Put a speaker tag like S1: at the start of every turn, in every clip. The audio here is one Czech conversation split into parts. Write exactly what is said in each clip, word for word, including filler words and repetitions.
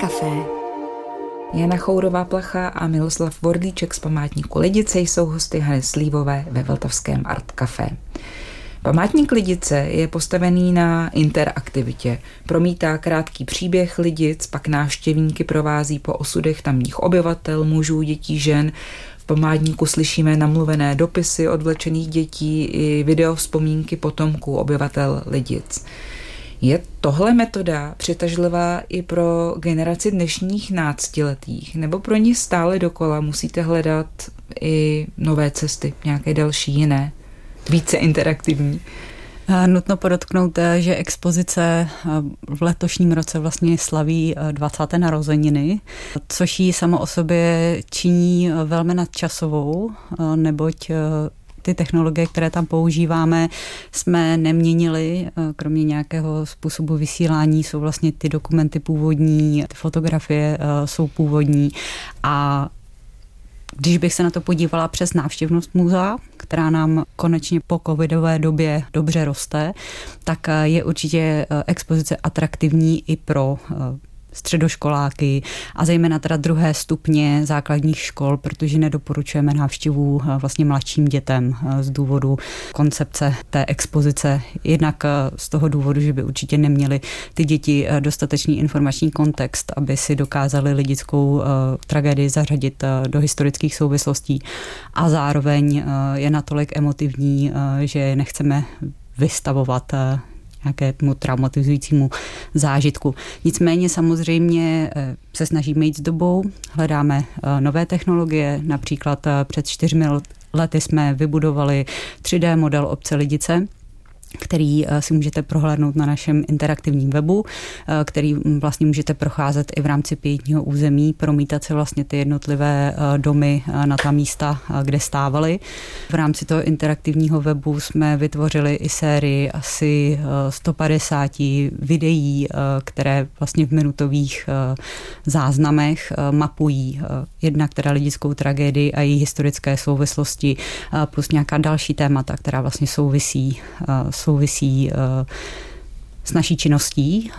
S1: Café. Jana Chourová-Placha a Miloslav Vorlíček z památníku Lidice jsou hosty Hany Slívové ve Vltavském Art Café. Památník Lidice je postavený na interaktivitě. Promítá krátký příběh Lidic, pak návštěvníky provází po osudech tamních obyvatel, mužů, dětí, žen. V památníku slyšíme namluvené dopisy odvlečených dětí i videovzpomínky potomků obyvatel Lidic. Je tohle metoda přitažlivá i pro generaci dnešních náctiletých, nebo pro ní stále dokola musíte hledat i nové cesty, nějaké další jiné, více interaktivní?
S2: Nutno podotknout, že expozice v letošním roce vlastně slaví dvacáté narozeniny, což ji samo o sobě činí velmi nadčasovou, neboť ty technologie, které tam používáme, jsme neměnili, kromě nějakého způsobu vysílání, jsou vlastně ty dokumenty původní, ty fotografie jsou původní a když bych se na to podívala přes návštěvnost muzea, která nám konečně po covidové době dobře roste, tak je určitě expozice atraktivní i pro středoškoláky a zejména teda druhé stupně základních škol, protože nedoporučujeme návštěvu vlastně mladším dětem z důvodu koncepce té expozice. Jednak z toho důvodu, že by určitě neměli ty děti dostatečný informační kontext, aby si dokázali lidickou tragédii zařadit do historických souvislostí a zároveň je natolik emotivní, že nechceme vystavovat nějakému traumatizujícímu zážitku. Nicméně samozřejmě se snažíme jít s dobou, hledáme nové technologie, například před čtyřmi lety jsme vybudovali tři dé model obce Lidice, který si můžete prohlédnout na našem interaktivním webu, který vlastně můžete procházet i v rámci pietního území, promítat si vlastně ty jednotlivé domy na ta místa, kde stávaly. V rámci toho interaktivního webu jsme vytvořili i sérii asi sto padesát videí, které vlastně v minutových záznamech mapují jednak teda lidickou tragédii a její historické souvislosti, plus nějaká další témata, která vlastně souvisí souvisí s naší činností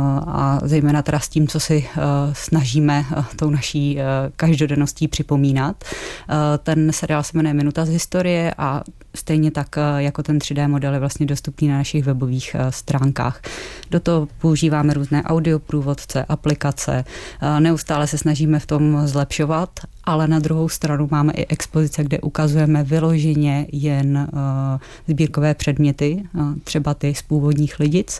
S2: a zejména teda s tím, co si snažíme tou naší každodenností připomínat. Ten seriál se jmenuje Minuta z historie a stejně tak jako ten tři dé model je vlastně dostupný na našich webových stránkách. Do toho používáme různé audioprůvodce, aplikace, neustále se snažíme v tom zlepšovat, ale na druhou stranu máme i expozice, kde ukazujeme vyloženě jen sbírkové předměty, třeba ty z původních Lidic,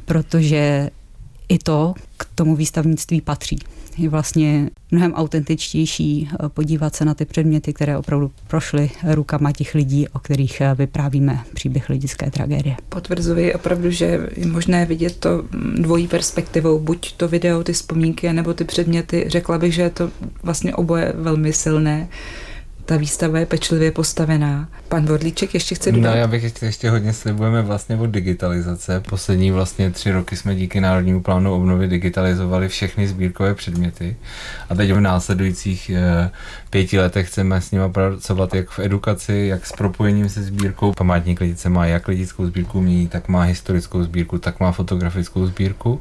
S2: protože i to k tomu výstavnictví patří. Je vlastně mnohem autentičtější podívat se na ty předměty, které opravdu prošly rukama těch lidí, o kterých vyprávíme příběh lidické tragédie.
S1: Potvrzuji opravdu, že je možné vidět to dvojí perspektivou, buď to video, ty vzpomínky, nebo ty předměty. Řekla bych, že je to vlastně oboje velmi silné. Ta výstava je pečlivě postavená. Pan Vorlíček ještě chce dodat?
S3: No, já bych ještě, ještě hodně slibujeme vlastně od digitalizace. Poslední vlastně tři roky jsme díky Národnímu plánu obnovy digitalizovali všechny sbírkové předměty a teď v následujících e, pěti letech chceme s nimi pracovat jak v edukaci, jak s propojením se sbírkou. Památník Lidice má jak lidickou sbírku umění, tak má historickou sbírku, tak má fotografickou sbírku.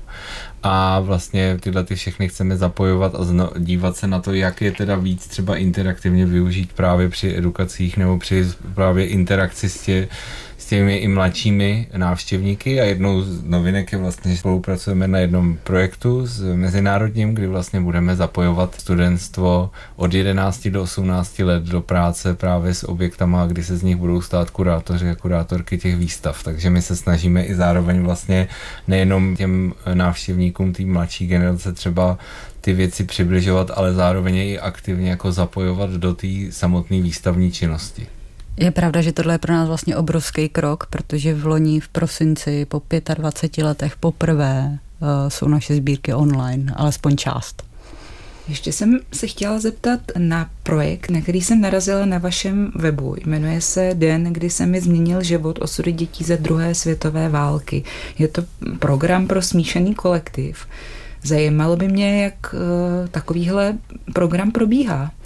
S3: A vlastně tyhle ty všechny chceme zapojovat a zno, dívat se na to, jak je teda víc třeba interaktivně využít právě při edukacích nebo při právě interakci s, tě, s těmi i mladšími návštěvníky. A jednou z novinek je vlastně, že spolupracujeme na jednom projektu s mezinárodním, kdy vlastně budeme zapojovat studentstvo od jedenácti do osmnácti let do práce právě s objektama, kdy se z nich budou stát kurátoři a kurátorky těch výstav. Takže my se snažíme i zároveň vlastně nejenom těm návštěvníkům té mladší generace třeba ty věci přibližovat, ale zároveň i aktivně jako zapojovat do té samotné výstavní činnosti.
S2: Je pravda, že tohle je pro nás vlastně obrovský krok, protože v loni v prosinci po dvaceti pěti letech poprvé uh, jsou naše sbírky online, alespoň část.
S1: Ještě jsem se chtěla zeptat na projekt, na který jsem narazila na vašem webu. Jmenuje se Den, kdy se mi změnil život, osudy dětí ze druhé světové války. Je to program pro smíšený kolektiv. Zajímalo by mě, jak uh, takovýhle program probíhá.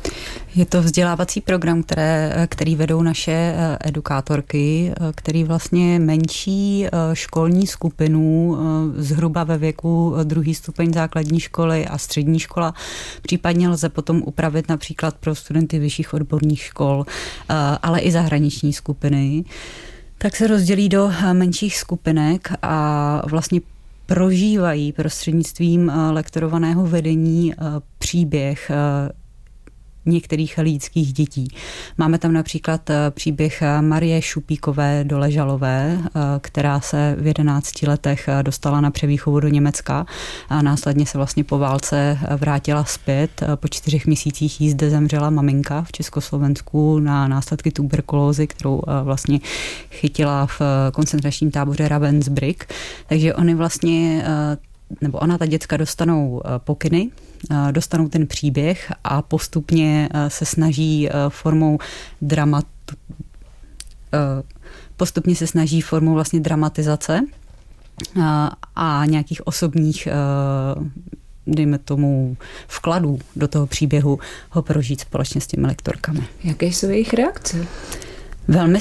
S2: Je to vzdělávací program, které, který vedou naše edukátorky, který vlastně menší školní skupinu zhruba ve věku druhý stupeň základní školy a střední škola. Případně lze potom upravit například pro studenty vyšších odborných škol, ale i zahraniční skupiny. Tak se rozdělí do menších skupinek a vlastně prožívají prostřednictvím lektorovaného vedení příběh některých lidských dětí. Máme tam například příběh Marie Šupíkové Doležalové, která se v jedenácti letech dostala na převýchovu do Německa a následně se vlastně po válce vrátila zpět. Po čtyřech měsících jí zde zemřela maminka v Československu na následky tuberkulózy, kterou vlastně chytila v koncentračním táboře Ravensbrück. Takže oni vlastně nebo ona, ta děcka dostanou pokyny, dostanou ten příběh a postupně se snaží formou dramat, postupně se snaží formou vlastně dramatizace a nějakých osobních, dejme tomu, vkladů do toho příběhu ho prožít společně s těmi lektorkami.
S1: Jaké jsou jejich reakce?
S2: Velmi